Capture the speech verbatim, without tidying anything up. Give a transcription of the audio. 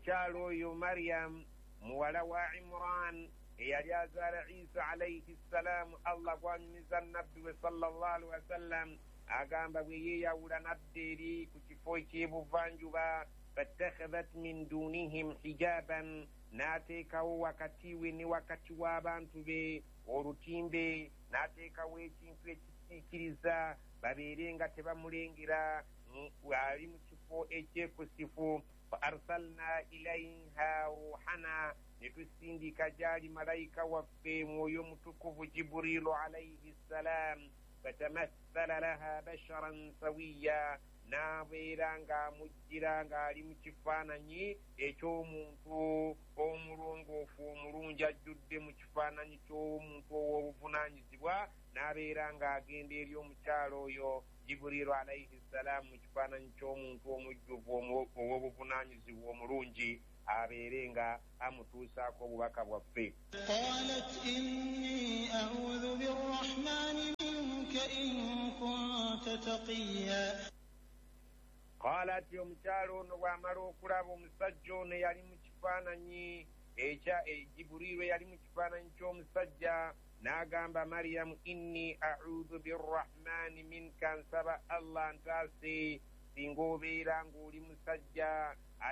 omukyalo oyo Maryam muwala wa Imran eyali azaala Isa alayhi ssalaamu Allah gwanyumiza nabbi we sallallahu alaihi wasallam agamba bwe yeeyawula nadda eri ku kifo ekyebuvanjuba fattakhadhat min dunihim hijaban n'ateekawo wakati we ne wakati w'abantu be olutimbe n'ateekawo ekintu ekisiikiriza babeere nga tebamulengera ali mu kifo ekyekusifu fa arsalna ilaiha ruhana ne tusindika gyali malayika waffe mwoyo mutukuvu Jibrilu alayhi ssalam fatamassala laha basharan sawiya n'abeera ng'amujjira ng'ali mu kifaananyi eky'omuntu omulongoofu omulungi ajjudde mu kifaananyi ky'omuntu ow'obuvunaanyizibwa n'abeera ng'agenda eri omukyalo oyo Jibrilu alayhi ssalam mu kifaananyi ky'omuntu omujjuvu ow'obuvunaanyizibwa omulungi abeere nga amutuusaako obubaka bwaffe. qalat inni a'udhu birrahmani minka in kunta taqiya. qalat omukyalo ono bw'amala okulaba omusajja ono yali mu kifaananyi ekya Jibrilu yali mu kifaananyi ky'omusajja n'agamba Maryamu inni a'udhu birrahmani minka nsaba Allah ntaase singa obeera ng'oli musajja